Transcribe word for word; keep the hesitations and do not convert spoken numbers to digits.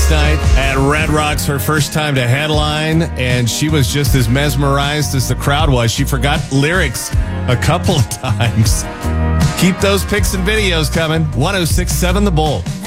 last night at Red Rocks, her first time to headline, and she was just as mesmerized as the crowd was. She forgot lyrics a couple of times. Keep those pics and videos coming. one oh six point seven The Bull.